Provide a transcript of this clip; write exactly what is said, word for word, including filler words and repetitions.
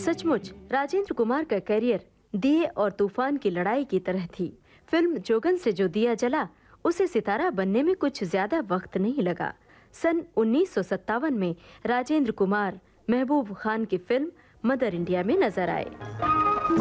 सचमुच राजेंद्र कुमार का करियर दिए और तूफान की लड़ाई की तरह थी। फिल्म जोगन से जो दिया जला, उसे सितारा बनने में कुछ ज्यादा वक्त नहीं लगा। सन उन्नीस सौ सत्तावन में राजेंद्र कुमार महबूब खान की फिल्म मदर इंडिया में नजर आए।